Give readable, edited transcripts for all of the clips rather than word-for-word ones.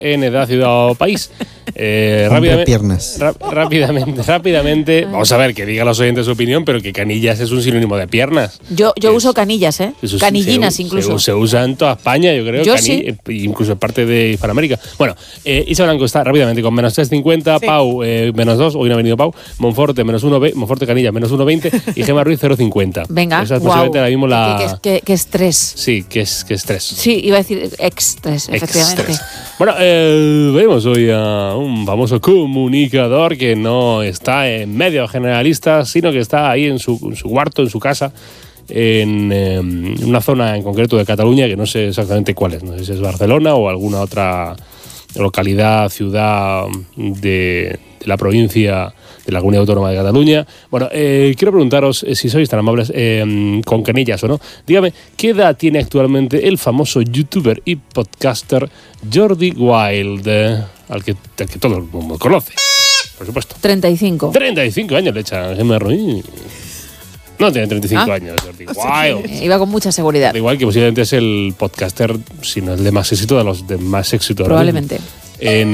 en edad, ciudad o país. Rápidamente. Vamos a ver, que digan los oyentes su opinión, pero que canillas es un sinónimo de piernas. Yo uso canillas, ¿eh? Canillinas incluso. Se usa en toda España, yo creo. Sí. Incluso en parte de Hispanoamérica. Bueno, Isa Blanco está rápidamente con menos 3,50, sí. Pau menos 2, hoy no ha venido Pau, Monforte menos 1, Monforte Canilla menos 1,20 y Gemma Ruiz 0,50. Venga, esa es posiblemente ahora mismo la... ¿Qué estrés? Sí, que es estrés. Sí, iba a decir estrés, efectivamente. Bueno, vemos hoy a un famoso comunicador que no está en medios generalistas, sino que está ahí en su cuarto, en su casa, en una zona en concreto de Cataluña, que no sé exactamente cuál es. No sé si es Barcelona o alguna otra localidad, ciudad de la provincia de la Comunidad Autónoma de Cataluña. Bueno, quiero preguntaros, si sois tan amables, con canillas o no, dígame, ¿qué edad tiene actualmente el famoso youtuber y podcaster Jordi Wild, al que todo el mundo conoce, por supuesto? 35. 35 años le echa Gemma Ruiz. No tiene 35 años, Jordi Wild. Iba con mucha seguridad. Igual que posiblemente es el podcaster, si no el de más éxito, de los de más éxito. Probablemente. En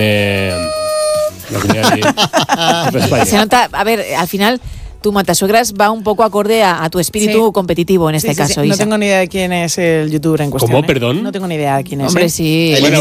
la comunidad de España. Se nota, a ver, al final tu matasuegras va un poco acorde a tu espíritu competitivo en este caso. No tengo ni idea de quién es el youtuber en cuestión. ¿Cómo? ¿Perdón? No tengo ni idea de quién es. Hombre, sí. Bueno.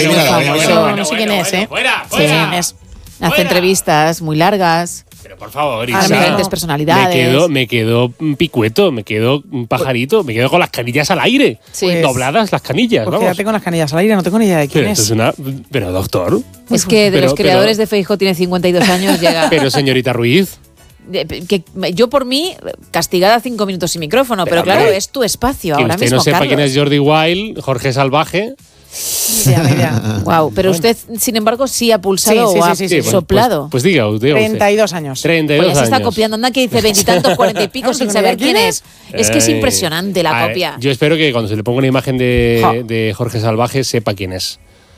No sé quién es, ¿eh? Fuera. Hace entrevistas muy largas. Pero por favor, a diferentes personalidades. Me quedo picueto, me quedo pajarito, me quedo con las canillas al aire. Sí. Dobladas las canillas, vamos. Quédate con las canillas al aire, no tengo ni idea de quién es. Pero doctor. Es que de los creadores de Feijóo tiene 52 años, llega. Pero señorita Ruiz. Que yo por mí, castigada 5 minutos sin micrófono, pero claro, es tu espacio ahora mismo, Que usted no sepa Carlos. quién es Jordi Wild, Jorge Salvaje. Wow, pero usted, sin embargo, sí ha pulsado o ha soplado. Pues diga usted. 32 años. 32 años. Se está años. copiando, anda que dice 20 y tantos, 40 y pico sin saber quién es. Es que es impresionante la copia. Yo espero que cuando se le ponga una imagen de Jorge Salvaje sepa quién es.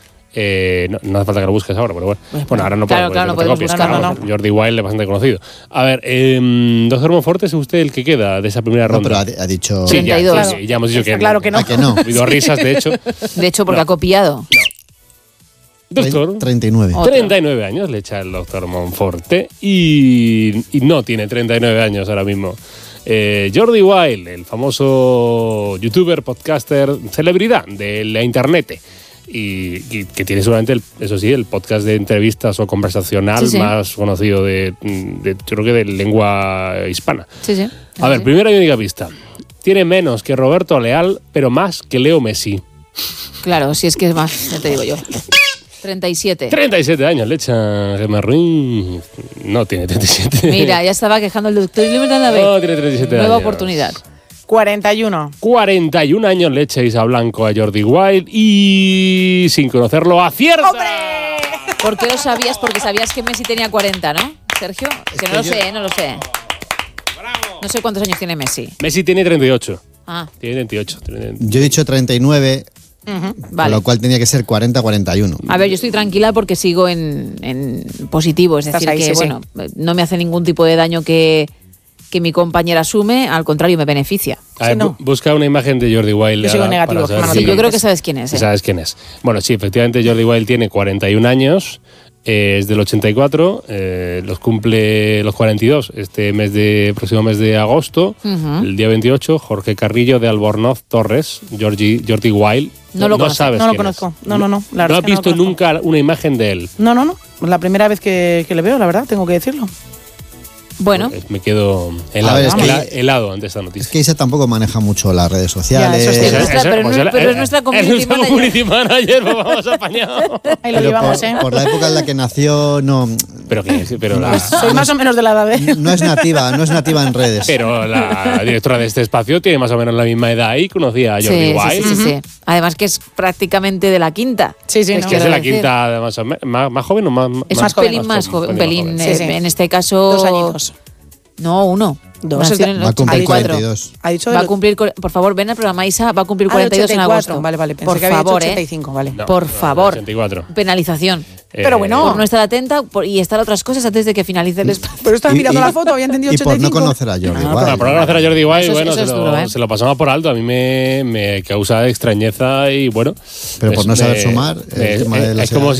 No hace falta que lo busques ahora, pero bueno, ahora no podemos buscarlo. Jordi Wild es bastante conocido. A ver, doctor Monforte, ¿es usted el que queda de esa primera ronda? No, pero ha dicho... Sí, 32. Ya hemos dicho que claro que no. Que no. Ha habido risas, de hecho. De hecho, porque ha copiado. Doctor, 39. 39 años le echa el doctor Monforte y no tiene 39 años ahora mismo. Jordi Wild, el famoso youtuber, podcaster, celebridad de la internet. Y que tiene seguramente, el podcast de entrevistas o conversacional más conocido yo creo que de lengua hispana. Sí. A ver, primera y única pista. Tiene menos que Roberto Leal, pero más que Leo Messi. Claro, si es que es más, ya te digo yo. 37. 37 años le echa Gemma Ruiz. No tiene 37. Mira, ya estaba quejando el doctor. No, tiene 37 años. Nueva oportunidad. 41. 41 años le echa Isa Blanco a Jordi Wild y sin conocerlo acierta. ¡Hombre! ¿Por qué lo sabías? Porque sabías que Messi tenía 40, ¿no, Sergio? Que no lo sé, no lo sé. Bravo. No sé cuántos años tiene Messi. Messi tiene 38. Ah. Tiene 28. Yo he dicho 39, Vale. con lo cual tenía que ser 40-41. A ver, yo estoy tranquila porque sigo en positivo. Es decir, ahí, que no me hace ningún tipo de daño que mi compañera asume, al contrario, me beneficia. A ver, busca una imagen de Jordi Wild. Yo sigo negativo. Yo creo que sabes quién es. Sabes quién es. Bueno, sí, efectivamente Jordi Wild tiene 41 años, es del 84, los cumple los 42 próximo mes de agosto, el día 28, Jorge Carrillo de Albornoz Torres, Jordi Wild. No lo conozco. sabes No lo quién conozco. es. No. ¿No has visto nunca una imagen de él? No. La primera vez que le veo, la verdad, tengo que decirlo. Bueno. Me quedo helado ante esta noticia. Es que Isa tampoco maneja mucho las redes sociales. Pero es nuestra community manager. Vamos apañado. Ahí lo llevamos, por la época en la que nació, no. Soy más o menos de la edad de... No es nativa en redes. Pero la directora de este espacio tiene más o menos la misma edad y conocía a Jordi Wild. Sí. Además que es prácticamente de la quinta. Sí. Es que es de la quinta, más joven o más. Es un pelín más joven. Un pelín, en este caso. 2 añitos. No, 1. Va a cumplir 42. Ha dicho va a cumplir, por favor, ven al programa, Isa, va a cumplir 42 en agosto. Vale. Por favor, 85, vale. Por favor. 84. Penalización. Pero bueno. Por no estar atenta y estar a otras cosas antes de que finalice el espacio. Pero estás mirando la foto, había entendido 85. Y por no conocer a Jordi Wild. Por no conocer a Jordi Wild, bueno, se lo pasamos por alto. A mí me causa extrañeza y bueno. Pero por no saber sumar, el tema de la